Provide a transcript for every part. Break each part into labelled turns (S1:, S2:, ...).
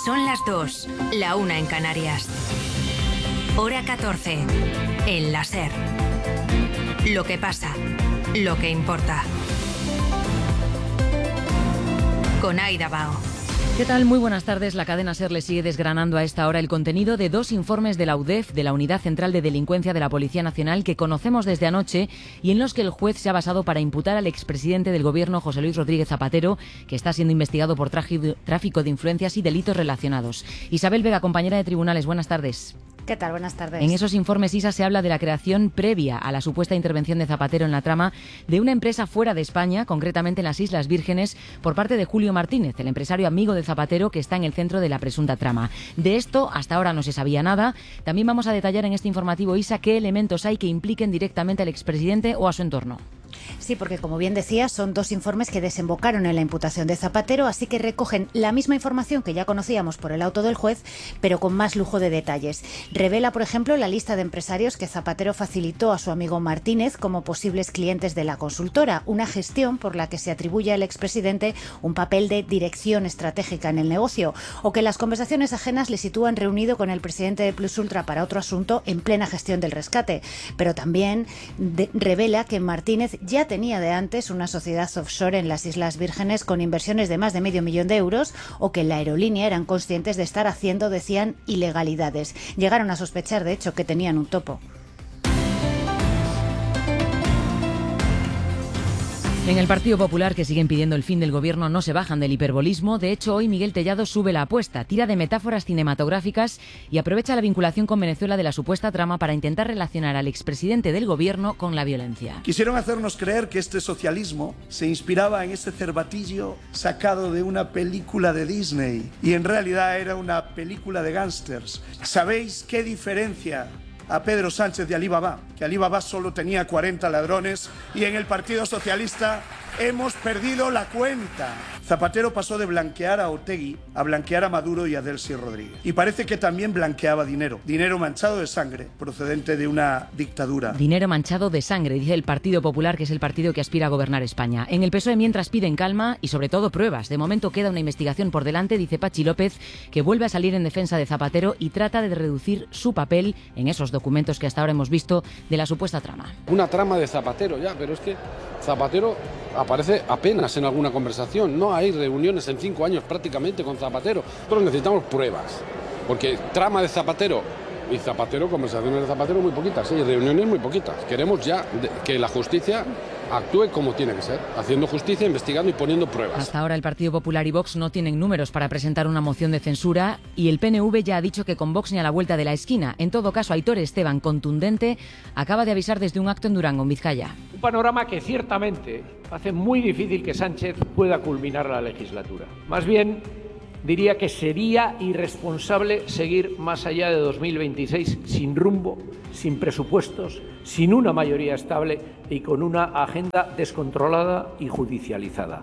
S1: Son las 2, la 1 en Canarias. Hora 14, en la SER. Lo que pasa, lo que importa. Con Aida Bao.
S2: ¿Qué tal? Muy buenas tardes. La cadena SER le sigue desgranando a esta hora el contenido de 2 informes de la UDEF, de la Unidad Central de Delincuencia de la Policía Nacional, que conocemos desde anoche y en los que el juez se ha basado para imputar al expresidente del Gobierno, José Luis Rodríguez Zapatero, que está siendo investigado por tráfico de influencias y delitos relacionados. Isabel Vega, compañera de tribunales, buenas tardes.
S3: ¿Qué tal? Buenas tardes.
S2: En esos informes, Isa, se habla de la creación previa a la supuesta intervención de Zapatero en la trama de una empresa fuera de España, concretamente en las Islas Vírgenes, por parte de Julio Martínez, el empresario amigo de Zapatero que está en el centro de la presunta trama. De esto, hasta ahora no se sabía nada. También vamos a detallar en este informativo, Isa, qué elementos hay que impliquen directamente al expresidente o a su entorno.
S3: Sí, porque como bien decía, son 2 informes que desembocaron en la imputación de Zapatero, así que recogen la misma información que ya conocíamos por el auto del juez, pero con más lujo de detalles. Revela, por ejemplo, la lista de empresarios que Zapatero facilitó a su amigo Martínez como posibles clientes de la consultora, una gestión por la que se atribuye al expresidente un papel de dirección estratégica en el negocio, o que las conversaciones ajenas le sitúan reunido con el presidente de Plus Ultra para otro asunto en plena gestión del rescate. Pero también revela que Martínez ya tenía de antes una sociedad offshore en las Islas Vírgenes con inversiones de más de $500,000 euros, o que en la aerolínea eran conscientes de estar haciendo, decían, ilegalidades. Llegaron a sospechar, de hecho, que tenían un topo.
S2: En el Partido Popular, que siguen pidiendo el fin del gobierno, no se bajan del hiperbolismo. De hecho, hoy Miguel Tellado sube la apuesta, tira de metáforas cinematográficas y aprovecha la vinculación con Venezuela de la supuesta trama para intentar relacionar al expresidente del gobierno con la violencia.
S4: Quisieron hacernos creer que este socialismo se inspiraba en ese cervatillo sacado de una película de Disney y en realidad era una película de gángsters. ¿Sabéis qué diferencia a Pedro Sánchez de Alibaba? Que Alibaba solo tenía 40 ladrones y en el Partido Socialista hemos perdido la cuenta. Zapatero pasó de blanquear a Otegi a blanquear a Maduro y a Delcy Rodríguez. Y parece que también blanqueaba dinero manchado de sangre, procedente de una dictadura.
S2: Dinero manchado de sangre, dice el Partido Popular, que es el partido que aspira a gobernar España. En el PSOE, mientras, piden calma y sobre todo pruebas. De momento queda una investigación por delante, dice Pachi López, que vuelve a salir en defensa de Zapatero y trata de reducir su papel en esos documentos que hasta ahora hemos visto de la supuesta trama.
S5: Una trama de Zapatero, ya, pero es que Zapatero aparece apenas en alguna conversación. No hay reuniones en 5 años prácticamente con Zapatero. Nosotros necesitamos pruebas, porque trama de Zapatero y Zapatero, conversaciones de Zapatero muy poquitas, y reuniones muy poquitas. Queremos ya que la justicia actúe como tiene que ser, haciendo justicia, investigando y poniendo pruebas.
S2: Hasta ahora el Partido Popular y Vox no tienen números para presentar una moción de censura y el PNV ya ha dicho que con Vox ni a la vuelta de la esquina. En todo caso, Aitor Esteban, contundente, acaba de avisar desde un acto en Durango, en Vizcaya.
S6: Un panorama que ciertamente hace muy difícil que Sánchez pueda culminar la legislatura. Más bien, diría que sería irresponsable seguir más allá de 2026 sin rumbo, sin presupuestos, sin una mayoría estable y con una agenda descontrolada y judicializada.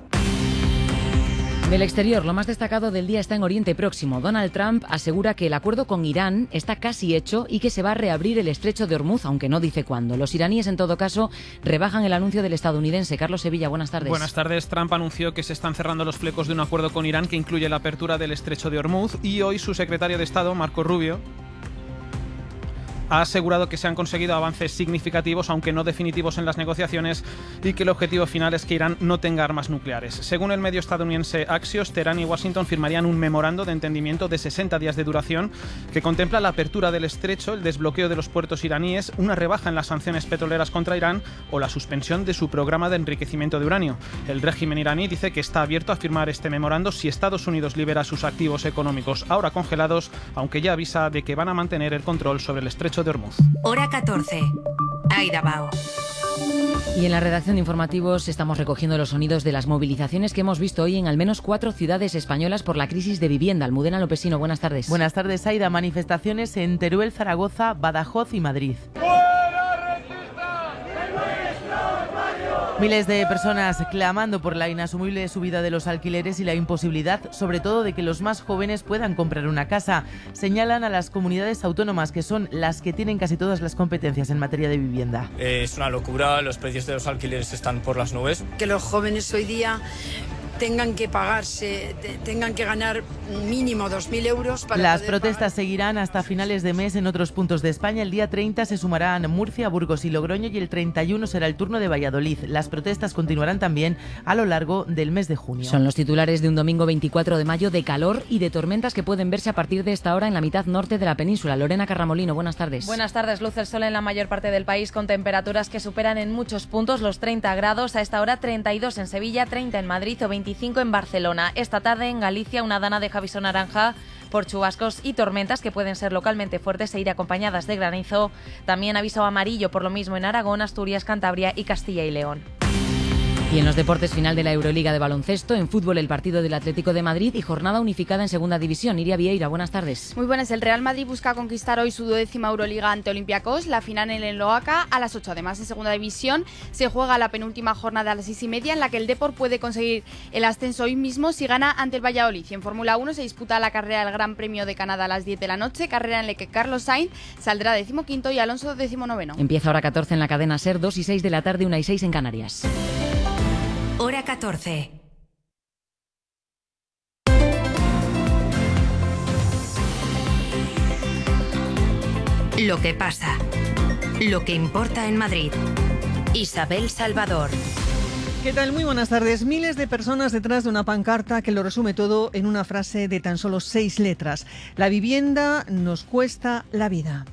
S2: Del exterior, lo más destacado del día está en Oriente Próximo. Donald Trump asegura que el acuerdo con Irán está casi hecho y que se va a reabrir el estrecho de Hormuz, aunque no dice cuándo. Los iraníes, en todo caso, rebajan el anuncio del estadounidense. Carlos Sevilla, buenas tardes.
S7: Buenas tardes. Trump anunció que se están cerrando los flecos de un acuerdo con Irán que incluye la apertura del estrecho de Hormuz y hoy su secretario de Estado, Marco Rubio, ha asegurado que se han conseguido avances significativos, aunque no definitivos, en las negociaciones y que el objetivo final es que Irán no tenga armas nucleares. Según el medio estadounidense Axios, Teherán y Washington firmarían un memorando de entendimiento de 60 días de duración que contempla la apertura del estrecho, el desbloqueo de los puertos iraníes, una rebaja en las sanciones petroleras contra Irán o la suspensión de su programa de enriquecimiento de uranio. El régimen iraní dice que está abierto a firmar este memorando si Estados Unidos libera sus activos económicos ahora congelados, aunque ya avisa de que van a mantener el control sobre el estrecho de Hormuz.
S1: Hora 14. Aida Bao.
S2: Y en la redacción de informativos estamos recogiendo los sonidos de las movilizaciones que hemos visto hoy en al menos 4 ciudades españolas por la crisis de vivienda. Almudena Lopesino, buenas tardes.
S8: Buenas tardes, Aida. Manifestaciones en Teruel, Zaragoza, Badajoz y Madrid. Miles de personas clamando por la inasumible subida de los alquileres y la imposibilidad, sobre todo, de que los más jóvenes puedan comprar una casa. Señalan a las comunidades autónomas, que son las que tienen casi todas las competencias en materia de vivienda.
S9: Es una locura, los precios de los alquileres están por las nubes.
S10: Que los jóvenes hoy día
S9: tengan que pagarse, tengan que ganar mínimo 2.000 euros para
S8: Las
S9: poder
S8: protestas
S9: pagar.
S8: seguirán hasta finales de mes en otros puntos de España. El día 30 se sumarán Murcia, Burgos y Logroño y el 31 será el turno de Valladolid. Las protestas continuarán también a lo largo del mes de junio.
S2: Son los titulares de un domingo 24 de mayo de calor y de tormentas que pueden verse a partir de esta hora en la mitad norte de la península. Lorena Carramolino, buenas tardes.
S10: Buenas tardes. Luce el sol en la mayor parte del país con temperaturas que superan en muchos puntos los 30 grados. A esta hora 32 en Sevilla, 30 en Madrid o 25 en Barcelona. Esta tarde en Galicia una dana de aviso naranja por chubascos y tormentas que pueden ser localmente fuertes e ir acompañadas de granizo. También aviso amarillo por lo mismo en Aragón, Asturias, Cantabria y Castilla y León.
S2: Y en los deportes, final de la Euroliga de baloncesto, en fútbol el partido del Atlético de Madrid y jornada unificada en segunda división. Iria Vieira, buenas tardes.
S11: Muy buenas. El Real Madrid busca conquistar hoy su 12ª Euroliga ante Olympiacos, la final en el Oaca a las 8. Además, en segunda división se juega la penúltima jornada a las 6:30 en la que el Depor puede conseguir el ascenso hoy mismo si gana ante el Valladolid. Y en Fórmula 1 se disputa la carrera del Gran Premio de Canadá a las 10 de la noche, carrera en la que Carlos Sainz saldrá 15º y Alonso 19º.
S2: Empieza hora 14 en la cadena SER, 2 y 6 de la tarde, 1 y 6 en Canarias.
S1: Hora 14. Lo que pasa. Lo que importa en Madrid. Isabel Salvador.
S12: ¿Qué tal? Muy buenas tardes. Miles de personas detrás de una pancarta que lo resume todo en una frase de tan solo 6 letras. La vivienda nos cuesta la vida.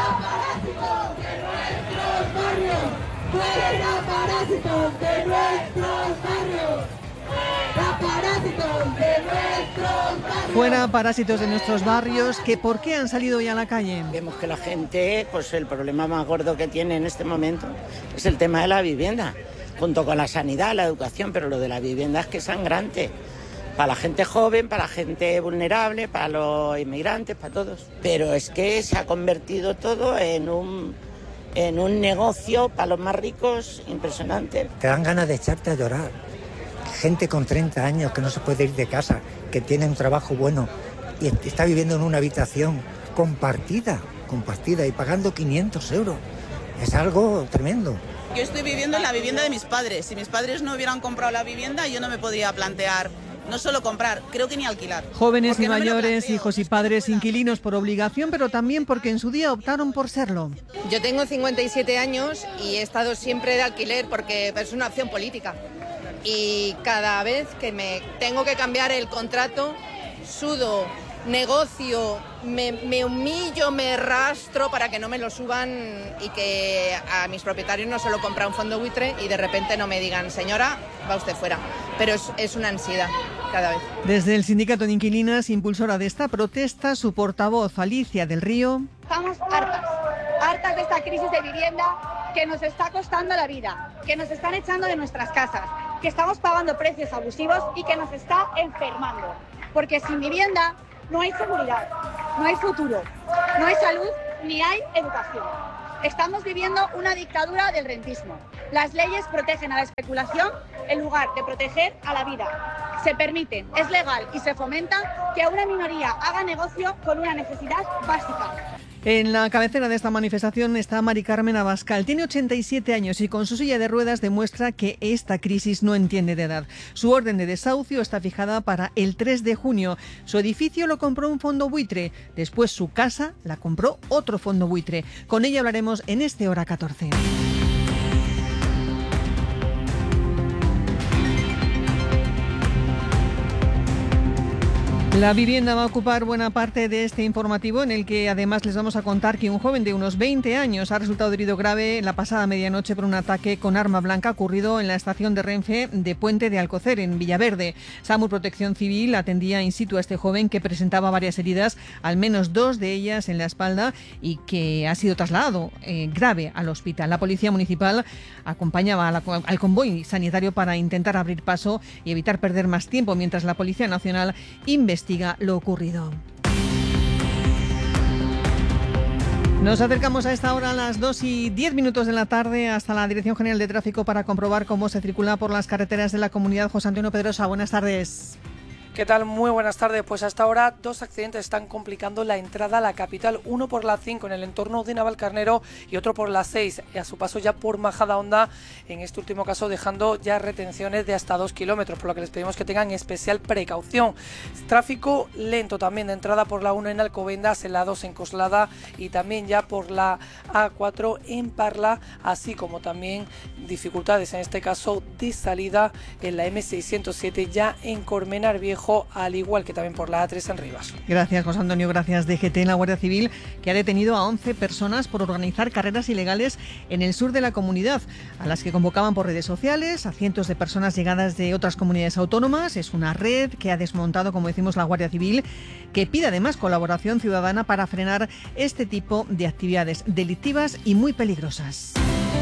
S13: ¡Fuera parásitos de nuestros barrios! ¡Fuera parásitos de nuestros barrios!
S12: Fuera parásitos de nuestros barrios, que ¿por qué han salido hoy a la calle?
S14: Vemos que la gente, pues el problema más gordo que tiene en este momento es el tema de la vivienda, junto con la sanidad, la educación, pero lo de la vivienda es que es sangrante. Para la gente joven, para la gente vulnerable, para los inmigrantes, para todos. Pero es que se ha convertido todo en un negocio para los más ricos impresionante.
S15: Te dan ganas de echarte a llorar. Gente con 30 años que no se puede ir de casa, que tiene un trabajo bueno y está viviendo en una habitación compartida y pagando 500 euros. Es algo tremendo.
S16: Yo estoy viviendo en la vivienda de mis padres. Si mis padres no hubieran comprado la vivienda, yo no me podría plantear no solo comprar, creo que ni alquilar.
S12: Jóvenes y mayores, hijos y padres, inquilinos por obligación, pero también porque en su día optaron por serlo.
S17: Yo tengo 57 años y he estado siempre de alquiler porque es una opción política. Y cada vez que me tengo que cambiar el contrato, sudo, negocio, me humillo, me rastro para que no me lo suban y que a mis propietarios no se lo compra un fondo buitre y de repente no me digan, señora, va usted fuera. Pero es una ansiedad cada vez.
S12: Desde el Sindicato de Inquilinas, impulsora de esta protesta, su portavoz Alicia del Río.
S18: Estamos hartas de esta crisis de vivienda que nos está costando la vida, que nos están echando de nuestras casas, que estamos pagando precios abusivos y que nos está enfermando. Porque sin vivienda no hay seguridad, no hay futuro, no hay salud ni hay educación. Estamos viviendo una dictadura del rentismo. Las leyes protegen a la especulación en lugar de proteger a la vida. Se permite, es legal y se fomenta que una minoría haga negocio con una necesidad básica.
S12: En la cabecera de esta manifestación está Mari Carmen Abascal. Tiene 87 años y con su silla de ruedas demuestra que esta crisis no entiende de edad. Su orden de desahucio está fijada para el 3 de junio. Su edificio lo compró un fondo buitre. Después su casa la compró otro fondo buitre. Con ella hablaremos en este Hora 14. La vivienda va a ocupar buena parte de este informativo, en el que además les vamos a contar que un joven de unos 20 años ha resultado herido grave la pasada medianoche por un ataque con arma blanca ocurrido en la estación de Renfe de Puente de Alcocer, en Villaverde. SAMUR Protección Civil atendía in situ a este joven que presentaba varias heridas, al menos 2 de ellas en la espalda, y que ha sido trasladado grave al hospital. La Policía Municipal acompañaba al convoy sanitario para intentar abrir paso y evitar perder más tiempo, mientras la Policía Nacional investiga lo ocurrido. Nos acercamos a esta hora a las 2:10 de la tarde hasta la Dirección General de Tráfico para comprobar cómo se circula por las carreteras de la comunidad. José Antonio Pedrosa, buenas tardes.
S19: ¿Qué tal? Muy buenas tardes. Pues hasta ahora 2 accidentes están complicando la entrada a la capital. Uno por la 5 en el entorno de Navalcarnero y otro por la 6 a su paso ya por Majadahonda, en este último caso dejando ya retenciones de hasta 2 kilómetros, por lo que les pedimos que tengan especial precaución. Tráfico lento también de entrada por la 1 en Alcobendas, en la 2 en Coslada y también ya por la A4 en Parla, así como también dificultades en este caso de salida en la M607 ya en Colmenar Viejo, al igual que también por la A3 en Rivas.
S12: Gracias, José Antonio. Gracias. DGT en la Guardia Civil, que ha detenido a 11 personas por organizar carreras ilegales en el sur de la comunidad, a las que convocaban por redes sociales a cientos de personas llegadas de otras comunidades autónomas. Es una red que ha desmontado, como decimos, la Guardia Civil, que pide además colaboración ciudadana para frenar este tipo de actividades delictivas y muy peligrosas.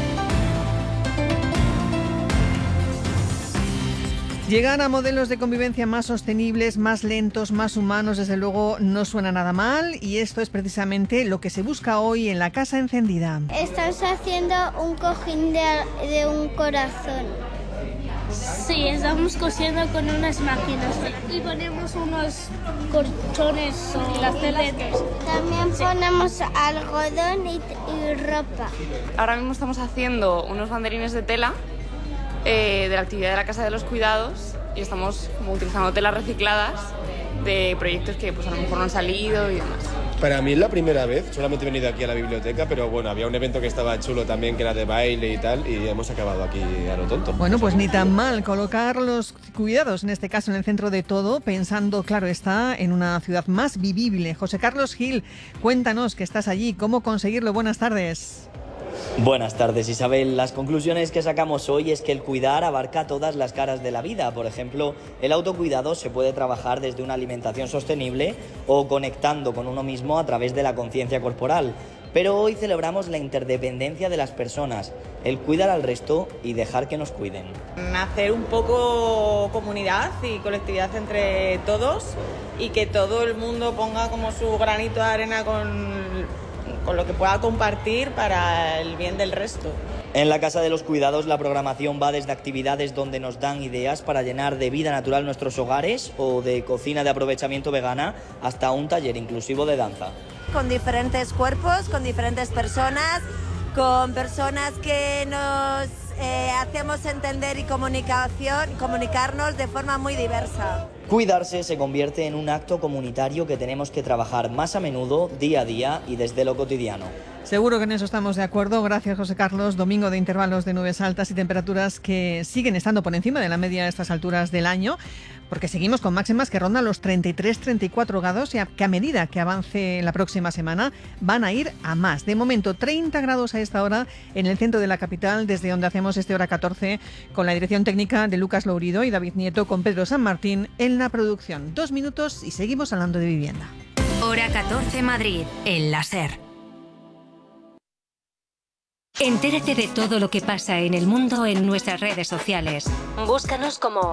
S12: Llegar a modelos de convivencia más sostenibles, más lentos, más humanos, desde luego no suena nada mal, y esto es precisamente lo que se busca hoy en la Casa Encendida.
S20: Estamos haciendo un cojín de un corazón. Sí, estamos cosiendo con unas máquinas y ponemos unos colchones y las telas. También ponemos algodón y ropa.
S21: Ahora mismo estamos haciendo unos banderines de tela de la actividad de la Casa de los Cuidados y estamos como utilizando telas recicladas de proyectos que pues a lo mejor no han salido y demás.
S22: Para mí es la primera vez, solamente he venido aquí a la biblioteca, pero bueno, había un evento que estaba chulo también, que era de baile y tal, y hemos acabado aquí a lo tonto.
S12: Bueno, pues ni tan mal colocar los cuidados, en este caso en el centro de todo, pensando, claro está, en una ciudad más vivible. José Carlos Gil, cuéntanos que estás allí, ¿cómo conseguirlo? Buenas tardes.
S23: Buenas tardes, Isabel. Las conclusiones que sacamos hoy es que el cuidar abarca todas las caras de la vida. Por ejemplo, el autocuidado se puede trabajar desde una alimentación sostenible o conectando con uno mismo a través de la conciencia corporal. Pero hoy celebramos la interdependencia de las personas, el cuidar al resto y dejar que nos cuiden.
S24: Hacer un poco comunidad y colectividad entre todos y que todo el mundo ponga como su granito de arena con lo que pueda compartir para el bien del resto.
S23: En la Casa de los Cuidados la programación va desde actividades donde nos dan ideas para llenar de vida natural nuestros hogares o de cocina de aprovechamiento vegana hasta un taller inclusivo de danza.
S25: Con diferentes cuerpos, con diferentes personas, con personas que nos hacemos entender y comunicarnos de forma muy diversa.
S23: Cuidarse se convierte en un acto comunitario que tenemos que trabajar más a menudo, día a día y desde lo cotidiano.
S12: Seguro que en eso estamos de acuerdo. Gracias, José Carlos. Domingo de intervalos de nubes altas y temperaturas que siguen estando por encima de la media a estas alturas del año, porque seguimos con máximas que rondan los 33-34 grados y que a medida que avance la próxima semana van a ir a más. De momento 30 grados a esta hora en el centro de la capital, desde donde hacemos este Hora 14 con la dirección técnica de Lucas Lourido y David Nieto, con Pedro San Martín en la producción. 2 minutos y seguimos hablando de vivienda.
S1: Hora 14 Madrid, en la SER. Entérate de todo lo que pasa en el mundo en nuestras redes sociales. Búscanos como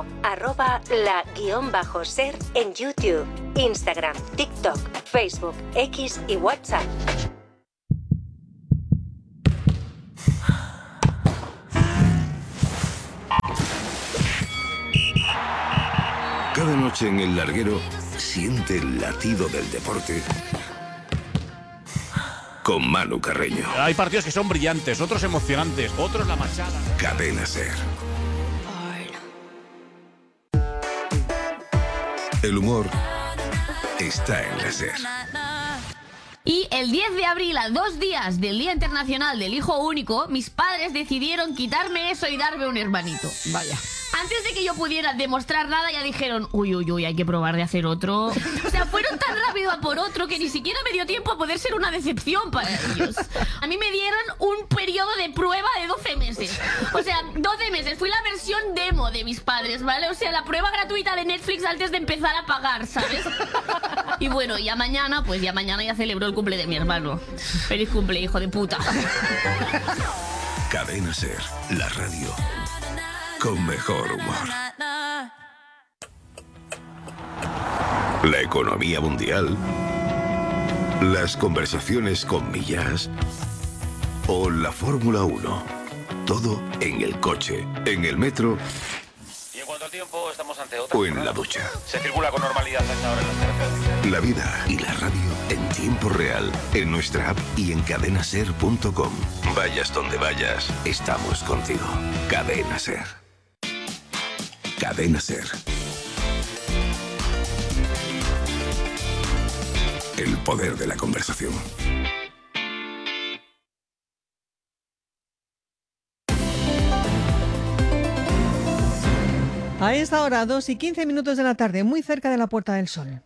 S1: @la_ser en YouTube, Instagram, TikTok, Facebook, X y WhatsApp.
S26: Cada noche en El Larguero siente el latido del deporte con Manu Carreño.
S27: Hay partidos que son brillantes, otros emocionantes, otros la machada.
S26: Cadena SER. El humor está en la SER.
S28: Y el 10 de abril, a 2 días del Día Internacional del Hijo Único, mis padres decidieron quitarme eso y darme un hermanito. Vaya. Antes de que yo pudiera demostrar nada, ya dijeron, uy, hay que probar de hacer otro. O sea, fueron tan rápido a por otro que ni siquiera me dio tiempo a poder ser una decepción para ellos. A mí me dieron un periodo de prueba de 12 meses. O sea, 12 meses. Fui la versión demo de mis padres, ¿vale? O sea, la prueba gratuita de Netflix antes de empezar a pagar, ¿sabes? Y bueno, ya mañana ya celebró el cumple de mi hermano. Feliz cumple, hijo de puta.
S26: Cadena SER, la radio con mejor humor. La economía mundial, las conversaciones con Millás o la Fórmula 1. Todo en el coche, en el metro.
S29: Y en cuanto al tiempo, esta
S27: estamos ante otra.
S26: O en la ducha.
S27: Se circula con normalidad a esta hora en las carreteras.
S26: La vida y la radio en tiempo real, en nuestra app y en cadenaser.com. Vayas donde vayas, estamos contigo. Cadena Ser. Cadena Ser. El poder de la conversación.
S12: A esta hora, 2:15 de la tarde, muy cerca de la Puerta del Sol.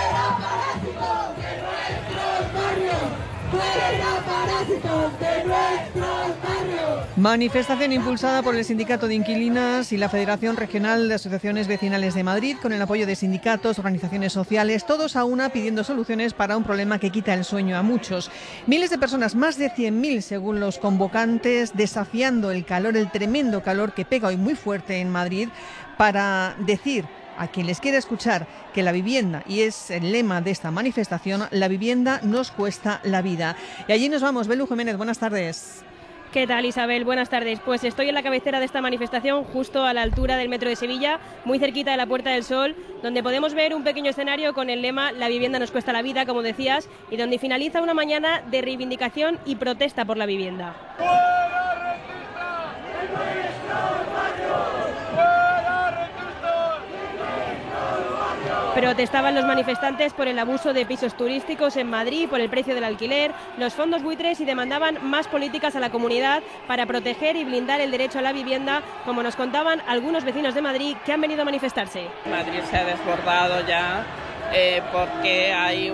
S12: Manifestación impulsada por el Sindicato de Inquilinas y la Federación Regional de Asociaciones Vecinales de Madrid, con el apoyo de sindicatos, organizaciones sociales, todos a una pidiendo soluciones para un problema que quita el sueño a muchos. Miles de personas, más de 100.000 según los convocantes, desafiando el calor, el tremendo calor que pega hoy muy fuerte en Madrid, para decir a quien les quiera escuchar que la vivienda, y es el lema de esta manifestación, la vivienda nos cuesta la vida. Y allí nos vamos. Belu Jiménez, buenas tardes.
S3: ¿Qué tal, Isabel? Buenas tardes. Pues estoy en la cabecera de esta manifestación, justo a la altura del metro de Sevilla, muy cerquita de la Puerta del Sol, donde podemos ver un pequeño escenario con el lema "La vivienda nos cuesta la vida", como decías, y donde finaliza una mañana de reivindicación y protesta por la vivienda. Protestaban los manifestantes por el abuso de pisos turísticos en Madrid, por el precio del alquiler, los fondos buitres, y demandaban más políticas a la comunidad para proteger y blindar el derecho a la vivienda, como nos contaban algunos vecinos de Madrid que han venido a manifestarse.
S24: Madrid se ha desbordado ya porque hay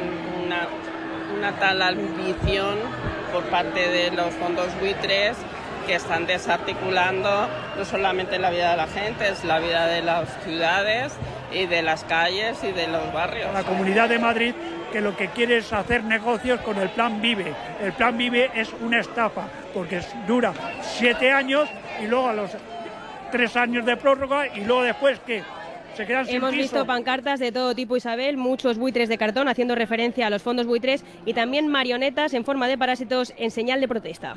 S24: una tal ambición por parte de los fondos buitres que están desarticulando no solamente la vida de la gente, es la vida de las ciudades y de las calles y de los barrios.
S4: La Comunidad de Madrid, que lo que quiere es hacer negocios con el Plan Vive. El Plan Vive es una estafa, porque dura 7 años y luego a los 3 años de prórroga, y luego después que se quedan sin
S3: Hemos
S4: piso.
S3: visto pancartas de todo tipo, Isabel, muchos buitres de cartón haciendo referencia a los fondos buitres, y también marionetas en forma de parásitos en señal de protesta.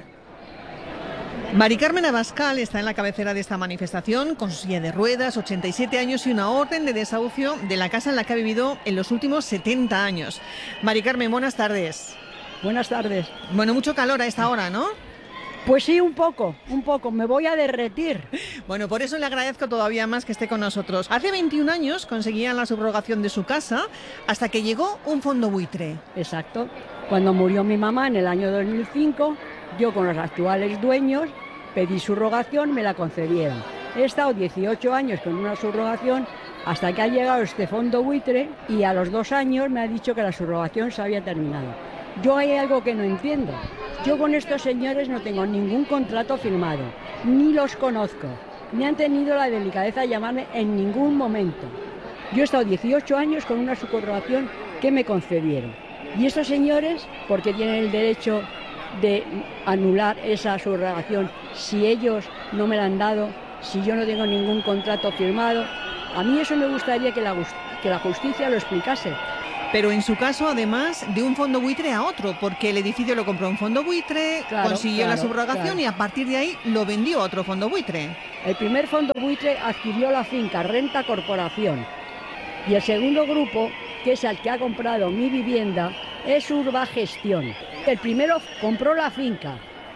S12: Mari Carmen Abascal está en la cabecera de esta manifestación con su silla de ruedas, 87 años y una orden de desahucio de la casa en la que ha vivido en los últimos 70 años. Mari Carmen, buenas tardes.
S5: Buenas tardes.
S12: Bueno, mucho calor a esta hora, ¿no?
S5: Pues sí, un poco, me voy a derretir.
S12: Bueno, por eso le agradezco todavía más que esté con nosotros. Hace 21 años conseguían la subrogación de su casa hasta que llegó un fondo buitre.
S5: Exacto. Cuando murió mi mamá en el año 2005, yo con los actuales dueños pedí subrogación, me la concedieron. He estado 18 años con una subrogación hasta que ha llegado este fondo buitre y a los 2 años me ha dicho que la subrogación se había terminado. Yo hay algo que no entiendo. Yo con estos señores no tengo ningún contrato firmado, ni los conozco, ni han tenido la delicadeza de llamarme en ningún momento. Yo he estado 18 años con una subrogación que me concedieron. Y estos señores, porque tienen el derecho de anular esa subrogación si ellos no me la han dado, si yo no tengo ningún contrato firmado? A mí eso me gustaría que la justicia lo explicase.
S12: Pero en su caso, además, de un fondo buitre a otro, porque el edificio lo compró un fondo buitre, consiguió la subrogación y a partir de ahí lo vendió a otro fondo buitre.
S5: El primer fondo buitre adquirió la finca Renta Corporación y el segundo grupo, que es el que ha comprado mi vivienda, es Urbagestión. El primero compró la finca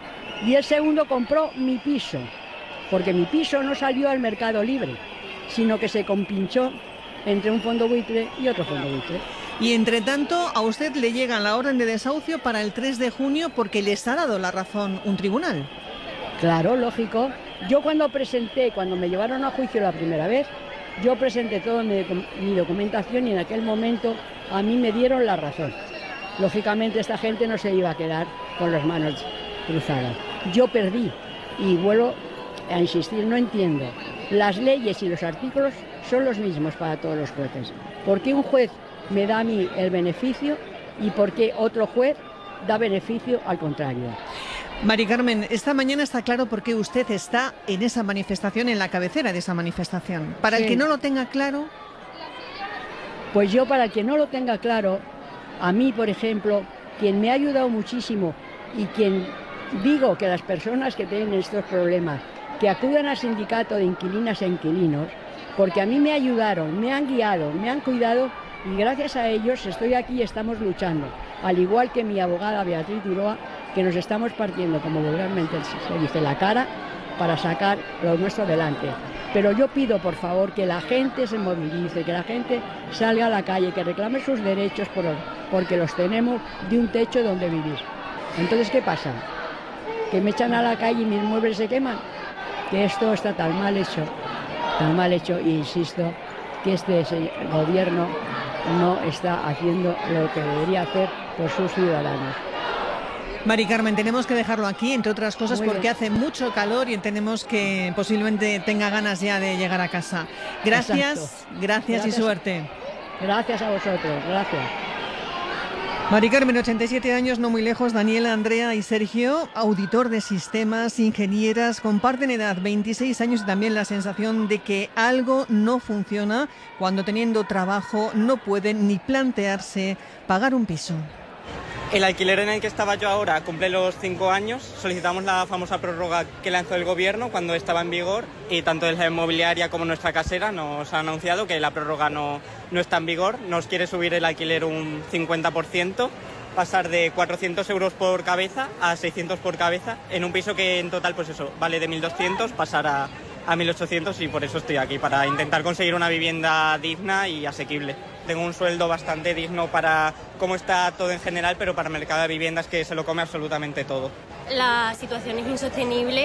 S5: y el segundo compró mi piso, porque mi piso no salió al mercado libre, sino que se compinchó entre un fondo buitre y otro fondo buitre.
S12: Y entre tanto, a usted le llega la orden de desahucio para el 3 de junio porque les ha dado la razón un tribunal.
S5: Claro, lógico. Yo cuando me llevaron a juicio la primera vez, yo presenté toda mi documentación y en aquel momento a mí me dieron la razón. Lógicamente esta gente no se iba a quedar con las manos cruzadas. Yo perdí y vuelvo a insistir, no entiendo. Las leyes y los artículos son los mismos para todos los jueces. ¿Por qué un juez me da a mí el beneficio y por qué otro juez da beneficio al contrario?
S12: Mari Carmen, esta mañana está claro por qué usted está en esa manifestación, en la cabecera de esa manifestación. Para el que no lo tenga claro...
S5: Pues yo, para el que no lo tenga claro, a mí, por ejemplo, quien me ha ayudado muchísimo y quien digo que las personas que tienen estos problemas, que acudan al sindicato de inquilinas e inquilinos, porque a mí me ayudaron, me han guiado, me han cuidado y gracias a ellos estoy aquí y estamos luchando, al igual que mi abogada Beatriz Uroa, que nos estamos partiendo, como vulgarmente se dice, la cara para sacar lo nuestro adelante. Pero yo pido, por favor, que la gente se movilice, que la gente salga a la calle, que reclame sus derechos porque los tenemos de un techo donde vivir. Entonces, ¿qué pasa? ¿Que me echan a la calle y mis muebles se queman? Que esto está tan mal hecho, e insisto, que este gobierno no está haciendo lo que debería hacer por sus ciudadanos.
S12: Mari Carmen, tenemos que dejarlo aquí, entre otras cosas,
S5: Muy
S12: porque
S5: bien.
S12: hace mucho calor y entendemos que posiblemente tenga ganas ya de llegar a casa. Gracias, gracias y suerte.
S5: Gracias a vosotros, gracias.
S12: Mari Carmen, 87 años, no muy lejos. Daniela, Andrea y Sergio, auditor de sistemas, ingenieras, comparten edad, 26 años y también la sensación de que algo no funciona cuando teniendo trabajo no pueden ni plantearse pagar un piso.
S2: El alquiler en el que estaba yo ahora cumple los 5 años. Solicitamos la famosa prórroga que lanzó el gobierno cuando estaba en vigor y tanto la inmobiliaria como nuestra casera nos han anunciado que la prórroga no está en vigor. Nos quiere subir el alquiler un 50%, pasar de 400 euros por cabeza a 600 por cabeza en un piso que en total pues eso vale de 1.200, pasar a 1.800 y por eso estoy aquí, para intentar conseguir una vivienda digna y asequible. Tengo un sueldo bastante digno para cómo está todo en general, pero para el mercado de viviendas que se lo come absolutamente todo.
S6: La situación es insostenible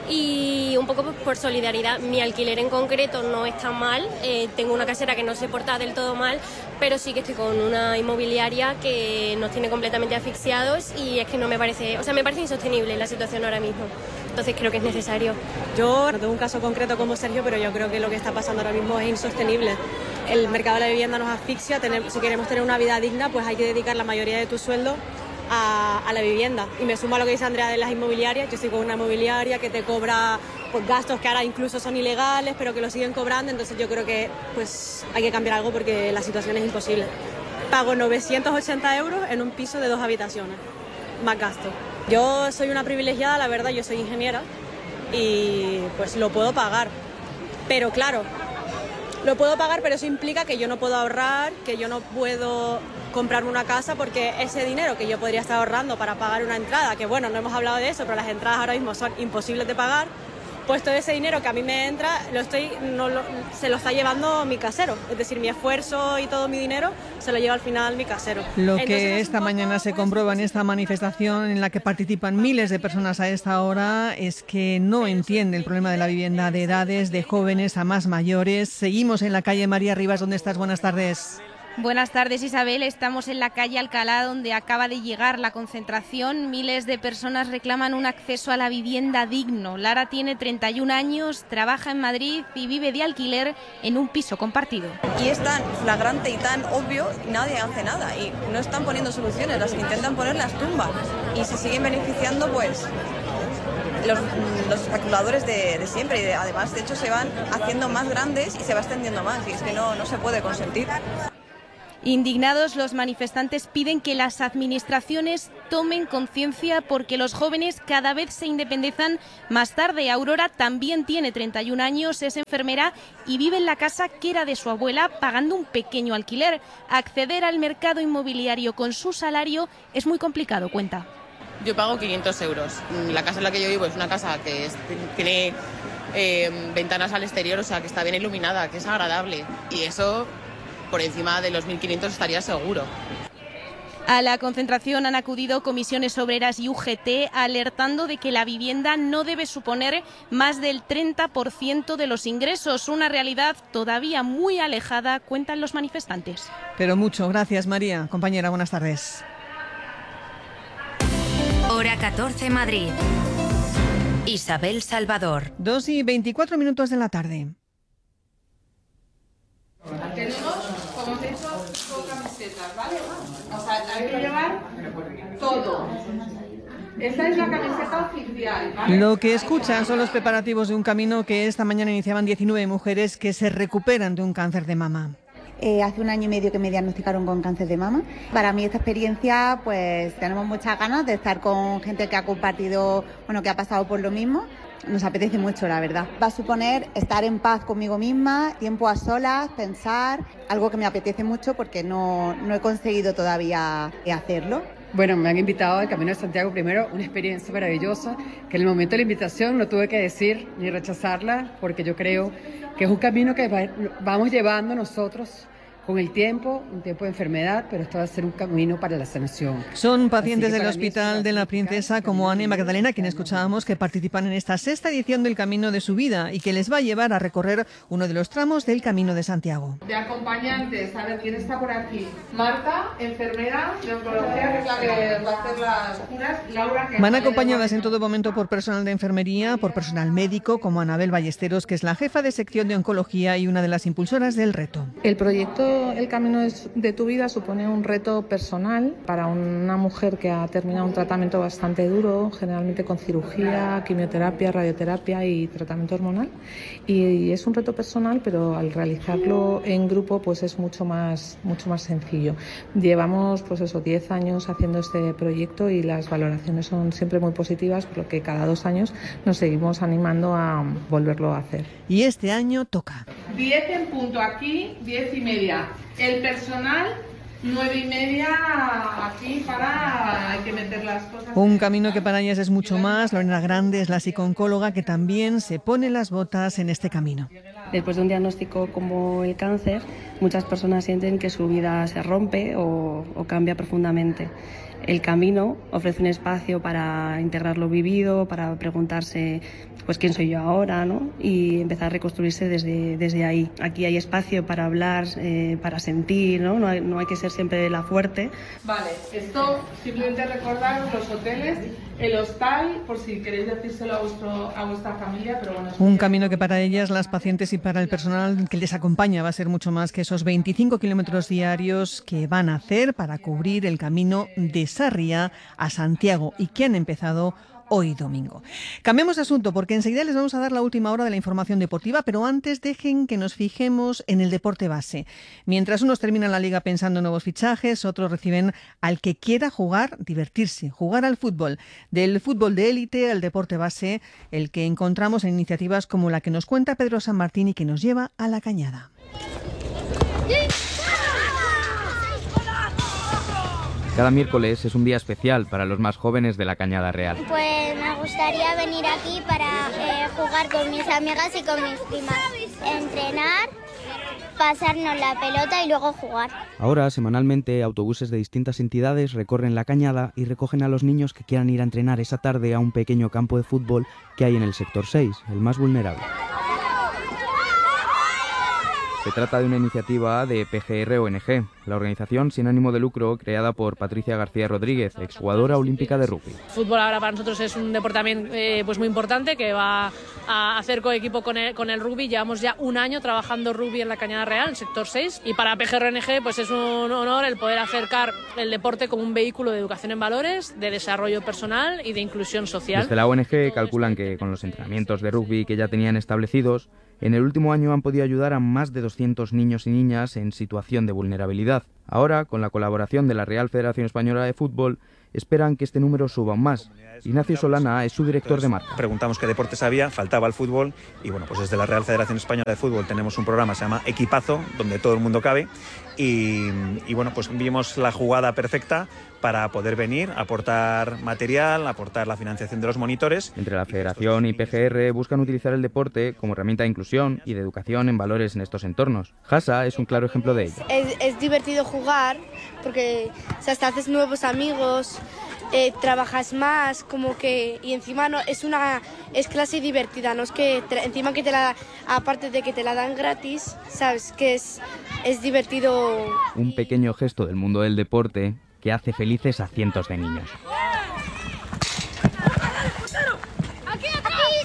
S6: y un poco por solidaridad. Mi alquiler en concreto no está mal, tengo una casera que no se porta del todo mal, pero sí que estoy con una inmobiliaria que nos tiene completamente asfixiados y es que no me parece, o sea, me parece insostenible la situación ahora mismo. Entonces creo que es necesario.
S7: Yo no tengo un caso concreto como Sergio, pero yo creo que lo que está pasando ahora mismo es insostenible. El mercado de la vivienda nos asfixia, si queremos tener una vida digna, pues hay que dedicar la mayoría de tu sueldo a la vivienda. Y me sumo a lo que dice Andrea de las inmobiliarias. Yo estoy con una inmobiliaria que te cobra pues, gastos que ahora incluso son ilegales, pero que lo siguen cobrando. Entonces yo creo que pues, hay que cambiar algo porque la situación es imposible. Pago 980 euros en un piso de 2 habitaciones, más gasto. Yo soy una privilegiada, la verdad, yo soy ingeniera y pues lo puedo pagar. Pero claro, lo puedo pagar, pero eso implica que yo no puedo ahorrar, que yo no puedo comprarme una casa porque ese dinero que yo podría estar ahorrando para pagar una entrada, que bueno, no hemos hablado de eso, pero las entradas ahora mismo son imposibles de pagar, pues todo ese dinero que a mí me entra se lo está llevando mi casero. Es decir, mi esfuerzo y todo mi dinero se lo lleva al final mi casero.
S12: Lo que esta mañana se comprueba en esta manifestación en la que participan miles de personas a esta hora es que no entiende el problema de la vivienda de edades, de jóvenes a más mayores. Seguimos en la calle María Rivas. ¿Dónde estás? Buenas tardes.
S8: Buenas tardes, Isabel. Estamos en la calle Alcalá, donde acaba de llegar la concentración. Miles de personas reclaman un acceso a la vivienda digno. Lara tiene 31 años, trabaja en Madrid y vive de alquiler en un piso compartido.
S9: Y es tan flagrante y tan obvio y nadie hace nada. Y no están poniendo soluciones, las que intentan poner las tumbas. Y se siguen beneficiando, pues, los especuladores de siempre. Y además, de hecho, se van haciendo más grandes y se va extendiendo más. Y es que no se puede consentir.
S8: Indignados, los manifestantes piden que las administraciones tomen conciencia porque los jóvenes cada vez se independizan más tarde. Aurora también tiene 31 años, es enfermera y vive en la casa que era de su abuela pagando un pequeño alquiler. Acceder al mercado inmobiliario con su salario es muy complicado, cuenta.
S10: Yo pago 500 euros. La casa en la que yo vivo es una casa que tiene ventanas al exterior, o sea, que está bien iluminada, que es agradable. Y eso, por encima de los 1.500 estaría seguro.
S8: A la concentración han acudido comisiones obreras y UGT alertando de que la vivienda no debe suponer más del 30% de los ingresos, una realidad todavía muy alejada, cuentan los manifestantes.
S12: Pero mucho. Gracias, María. Compañera, buenas tardes.
S1: Hora 14 Madrid. Isabel Salvador.
S12: 2:24 de la tarde.
S11: Tenemos, como os he dicho, 5 camisetas, ¿vale? O sea, hay que llevar todo. Esta es la camiseta oficial, ¿vale?
S12: Lo que escuchan son los preparativos de un camino que esta mañana iniciaban 19 mujeres que se recuperan de un cáncer de mama.
S13: Hace 1 año y medio que me diagnosticaron con cáncer de mama. Para mí esta experiencia, pues tenemos muchas ganas de estar con gente que ha compartido, que ha pasado por lo mismo. nos apetece mucho, la verdad. Va a suponer estar en paz conmigo misma, tiempo a solas, pensar, algo que me apetece mucho porque no he conseguido todavía hacerlo.
S14: Bueno, me han invitado al Camino de Santiago primero, una experiencia maravillosa, que en el momento de la invitación no tuve que decir ni rechazarla, porque yo creo que es un camino que vamos llevando nosotros con el tiempo, un tiempo de enfermedad, pero esto va a ser un camino para la sanación.
S12: Son pacientes del Hospital de la Princesa como Ana y Magdalena, quien escuchábamos, que participan en esta 6ª edición del Camino de su vida y que les va a llevar a recorrer uno de los tramos del Camino de Santiago.
S11: De acompañantes, a ver, ¿quién está por aquí? Marta, enfermera de oncología, que es la que va a hacer las curas. Laura, que...
S12: Van acompañadas en todo momento por personal de enfermería, por personal médico, como Anabel Ballesteros, que es la jefa de sección de oncología y una de las impulsoras del reto.
S15: El proyecto El Camino de tu vida supone un reto personal para una mujer que ha terminado un tratamiento bastante duro, generalmente con cirugía, quimioterapia, radioterapia y tratamiento hormonal. Y es un reto personal, pero al realizarlo en grupo pues es mucho más sencillo. Llevamos 10 años haciendo este proyecto y las valoraciones son siempre muy positivas, por lo que cada 2 años nos seguimos animando a volverlo a hacer.
S12: Y este año toca.
S11: 10 en punto aquí, 10:30. El personal, 9:30 aquí hay que meter las cosas.
S12: Un camino que para ellas es mucho más. Lorena Grande es la psicooncóloga que también se pone las botas en este camino.
S16: Después de un diagnóstico como el cáncer, muchas personas sienten que su vida se rompe o cambia profundamente. El camino ofrece un espacio para integrar lo vivido, para preguntarse quién soy yo ahora, ¿no? Y empezar a reconstruirse desde ahí. Aquí hay espacio para hablar, para sentir, ¿no? No hay que ser siempre la fuerte.
S11: Vale, esto simplemente recordaros los hoteles, el hostal, por si queréis decírselo a vuestra familia, pero bueno.
S12: Un camino que para ellas, las pacientes y para el personal que les acompaña va a ser mucho más que esos 25 kilómetros diarios que van a hacer para cubrir el camino de Sarriá a Santiago y que han empezado hoy domingo. Cambiamos de asunto porque enseguida les vamos a dar la última hora de la información deportiva, pero antes dejen que nos fijemos en el deporte base. Mientras unos terminan la liga pensando en nuevos fichajes, otros reciben al que quiera jugar, divertirse, jugar al fútbol. Del fútbol de élite al deporte base, el que encontramos en iniciativas como la que nos cuenta Pedro San Martín y que nos lleva a La Cañada.
S17: Cada miércoles es un día especial para los más jóvenes de la Cañada Real.
S18: Pues me gustaría venir aquí para jugar con mis amigas y con mis primas. Entrenar, pasarnos la pelota y luego jugar.
S17: Ahora, semanalmente, autobuses de distintas entidades recorren la Cañada y recogen a los niños que quieran ir a entrenar esa tarde a un pequeño campo de fútbol que hay en el sector 6, el más vulnerable. Se trata de una iniciativa de PGR ONG, la organización sin ánimo de lucro creada por Patricia García Rodríguez, exjugadora olímpica de rugby.
S19: El fútbol ahora para nosotros es un deporte también muy importante que va a hacer coequipo con el rugby. Llevamos ya 1 año trabajando rugby en la Cañada Real, en sector 6, y para PGR ONG pues es un honor el poder acercar el deporte como un vehículo de educación en valores, de desarrollo personal y de inclusión social.
S17: Desde la ONG calculan que con los entrenamientos de rugby que ya tenían establecidos, en el último año han podido ayudar a más de 200 niños y niñas en situación de vulnerabilidad. Ahora, con la colaboración de la Real Federación Española de Fútbol, esperan que este número suba aún más. Ignacio Solana es su director de marca.
S20: Preguntamos qué deportes había, faltaba el fútbol y bueno, pues desde la Real Federación Española de Fútbol tenemos un programa que se llama Equipazo, donde todo el mundo cabe y bueno, pues vimos la jugada perfecta para poder venir, aportar material, aportar la financiación de los monitores.
S17: Entre la Federación y PGR buscan utilizar el deporte como herramienta de inclusión y de educación en valores en estos entornos. Hasa es un claro ejemplo de ello.
S21: Es divertido jugar porque hasta haces nuevos amigos, trabajas más, y encima es clase divertida, no es que encima que aparte de que te la dan gratis, sabes que es divertido.
S17: Un pequeño gesto del mundo del deporte que hace felices a cientos de niños.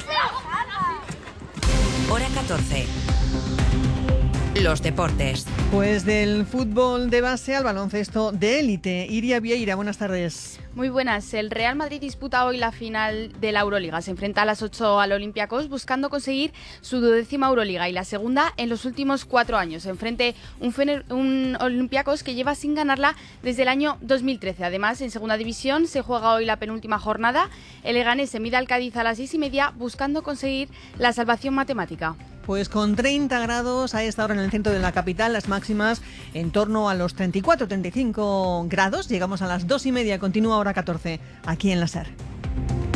S1: Hora 14. Los deportes.
S12: Pues del fútbol de base al baloncesto de élite. Iria Vieira, buenas tardes.
S4: Muy buenas. El Real Madrid disputa hoy la final de la Euroliga. Se enfrenta a las 8 al Olympiacos buscando conseguir su 12ª Euroliga y la segunda en los últimos 4 años. Enfrente un Olympiacos que lleva sin ganarla desde el año 2013. Además, en segunda división se juega hoy la penúltima jornada. El Leganés se mide al Cádiz a las 6:30 buscando conseguir la salvación matemática.
S12: Pues con 30 grados a esta hora en el centro de la capital, las máximas en torno a los 34-35 grados. Llegamos a las 2:30, continúa hora 14, aquí en la SER.